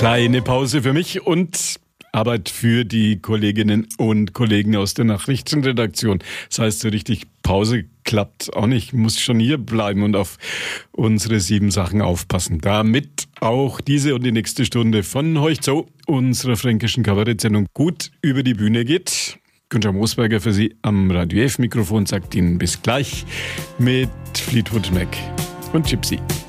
Kleine Pause für mich und Arbeit für die Kolleginnen und Kollegen aus der Nachrichtenredaktion. Das heißt, so richtig Pause klappt auch nicht. Ich muss schon hier bleiben und auf unsere 7 Sachen aufpassen. Damit auch diese und die nächste Stunde von Heuchzo, unserer fränkischen Kabarettsendung, gut über die Bühne geht. Günther Moosberger für Sie am Radio F Mikrofon sagt Ihnen bis gleich mit Fleetwood Mac und Gypsy.